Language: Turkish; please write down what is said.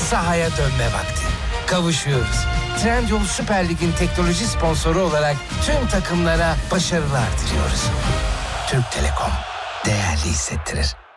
sahaya dönme vakti. Kavuşuyoruz. Trendyol Süper Lig'in teknoloji sponsoru olarak tüm takımlara başarılar diliyoruz. Türk Telekom değerli hissettirir.